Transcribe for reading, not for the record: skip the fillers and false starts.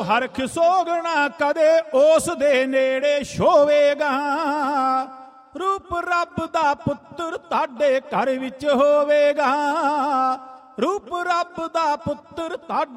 ਹਰਖ ਸੋਗਣਾ ਕਦੇ ਉਸ ਦੇ ਨੇੜੇ ਛੋਵੇਗਾ। ਰੂਪ ਰੱਬ ਦਾ ਪੁੱਤਰ ਤੁਹਾਡੇ ਘਰ ਵਿੱਚ ਹੋਵੇਗਾ। ਰੂਪ ਰੱਬ ਦਾ ਪੁੱਤਰ ਤੁਹਾਡੇ